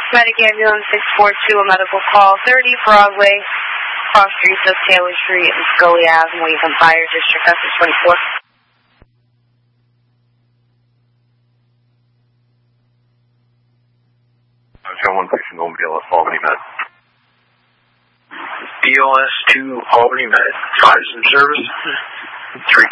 Medic Ambulance 642, a medical call, 30 Broadway, cross streets of Taylor Street and Scully Ave, Wayne Fire District, Essex 24. I've got one patient going BLS Albany Med. BLS to Albany Med, 5's in service.